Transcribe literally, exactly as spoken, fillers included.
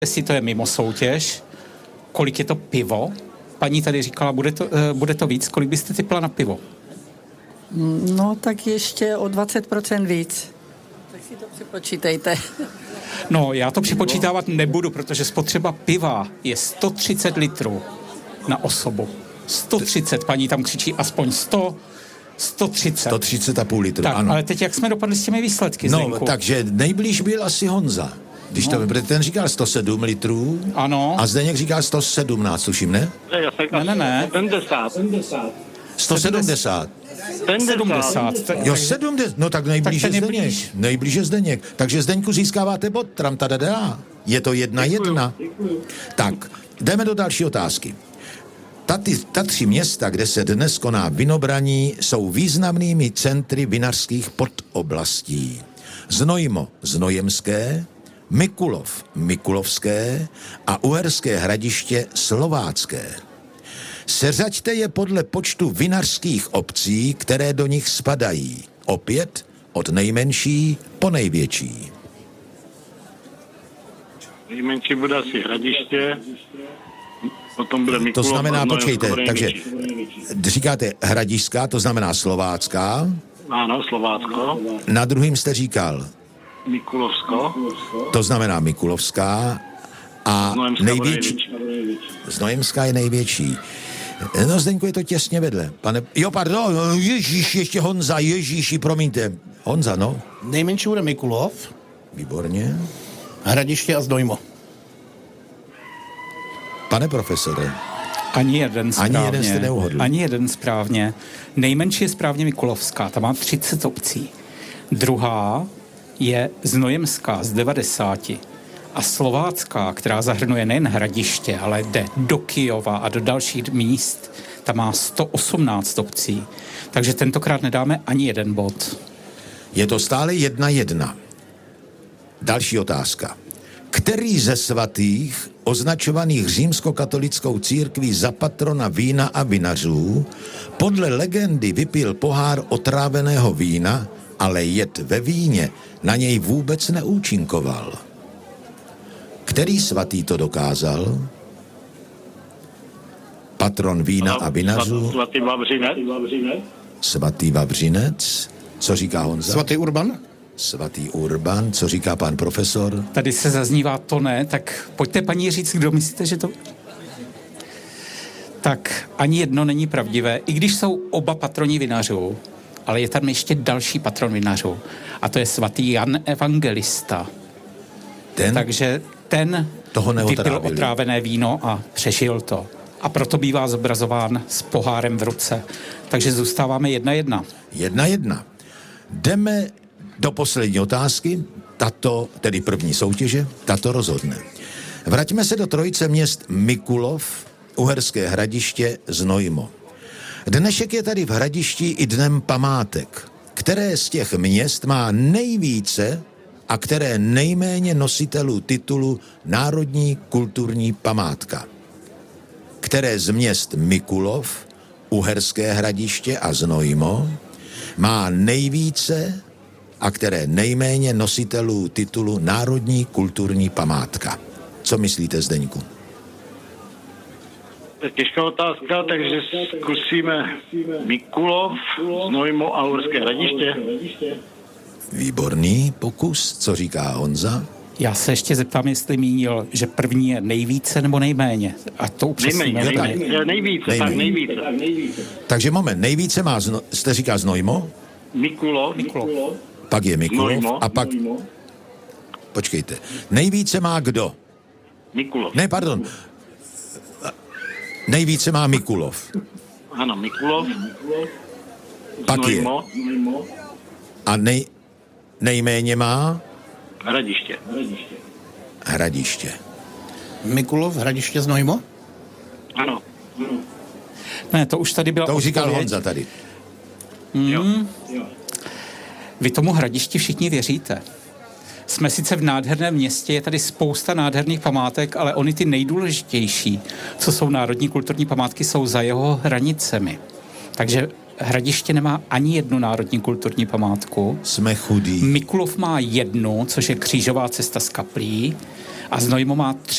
Jestli to je mimo soutěž, kolik je to pivo? Paní tady říkala, bude to, uh, bude to víc. Kolik byste typla na pivo? No, tak ještě o dvacet procent víc. Tak si to připočítejte. No, já to připočítávat nebudu, protože spotřeba piva je sto třicet litrů na osobu. sto třicet, paní tam křičí aspoň sto, sto třicet. sto třicet a půl litru, tak, ano. Ale teď jak jsme dopadli s těmi výsledky, No, Zdenku? takže nejblíž byl asi Honza. Když no. to, protože ten říkal sto sedm litrů. Ano. A Zdeněk říkal sto sedmnáct, tuším, ne? Ne, ne, ne. sto sedmdesát. sedmdesát. Jo, sedmdesát. No tak nejblíž je Zdeněk. Nejblíž je Zdeněk. Takže Zdeňku získáváte bod. Tram tadadá. Je to jedna jedna. Tak, jdeme do další otázky. Ta, ty, ta tři města, kde se dnes koná vinobraní, jsou významnými centry vinařských podoblastí. Znojmo znojemské, Mikulov mikulovské a Uherské Hradiště slovácké. Seřaďte je podle počtu vinařských obcí, které do nich spadají. Opět od nejmenší po největší. Nejmenší bude asi Hradiště, potom bude Mikulov. To znamená, počkejte, takže říkáte Hradišská, to znamená slovácká. Ano, Slovácko. Na druhým jste říkal Mikulovsko. To znamená Mikulovská. A Znojemská největší. Znojemská je největší. No, Zdeňku, je to těsně vedle. Pane, jo, pardon, Ježíš, ještě Honza, Ježíši, promiňte. Honza, no. Nejmenší bude Mikulov. Výborně. Hradiště a Znojmo. Pane profesore. Ani jeden správně. Ani jeden jste neuhodl. Ani jeden správně. Nejmenší je správně Mikulovská, ta má třicet obcí. Druhá je Znojemská z devadesáti. A slovácká, která zahrnuje nejen Hradiště, ale jde do Kyjova a do dalších míst, ta má sto osmnáct obcí. Takže tentokrát nedáme ani jeden bod. Je to stále jedna jedna. Další otázka. Který ze svatých, označovaných římskokatolickou církví za patrona vína a vinařů, podle legendy vypil pohár otráveného vína, ale jed ve víně na něj vůbec neúčinkoval? Který svatý to dokázal? Patron vína a vinařů. Svatý Vavřinec. Svatý Vavřinec. Co říká Honza? Svatý Urban. Svatý Urban. Co říká pan profesor? Tady se zaznívá to ne, tak pojďte paní říct, kdo myslíte, že to... Tak ani jedno není pravdivé, i když jsou oba patroni vinařů, ale je tam ještě další patron vinařů. A to je svatý Jan Evangelista. Ten? Takže ten toho vypil otrávené víno a přežil to. A proto bývá zobrazován s pohárem v ruce. Takže zůstáváme jedna jedna. Jedna jedna. Jdeme do poslední otázky. Tato, tedy první soutěže, tato rozhodne. Vraťme se do trojice měst Mikulov, Uherské Hradiště, Znojmo. Dnešek je tady v Hradišti i dnem památek. Které z těch měst má nejvíce a které nejméně nositelů titulu Národní kulturní památka? Které z měst Mikulov, Uherské Hradiště a Znojmo má nejvíce a které nejméně nositelů titulu Národní kulturní památka? Co myslíte, Zdeňku? To je těžká otázka, takže zkusíme Mikulov, Znojmo a Uherské Hradiště. Výborný pokus. Co říká Honza? Já se ještě zeptám, jestli mínil, že první je nejvíce nebo nejméně. A to upřesníme. Nejméně, nejméně, nejvíce, tak nejvíce. Takže moment, nejvíce má, zno, jste říká Znojmo? Mikulov. Mikulov. Pak je Mikulov Znojmo. a pak... Počkejte. Nejvíce má kdo? Mikulov. Ne, pardon. Nejvíce má Mikulov. Ano, Mikulov. Pak Znojmo. je. A nej, nejméně má? Hradiště. Hradiště. Mikulov, Hradiště, Znojmo? Ano. Ne, to už tady byla To už říkal odpověď. Honza tady. Hmm. Vy tomu Hradišti všichni věříte. Jsme sice v nádherném městě, je tady spousta nádherných památek, ale oni ty nejdůležitější, co jsou národní kulturní památky, jsou za jeho hranicemi. Takže Hradiště nemá ani jednu národní kulturní památku. Jsme chudí. Mikulov má jednu, což je křížová cesta z kaplí, a Znojmo má tři.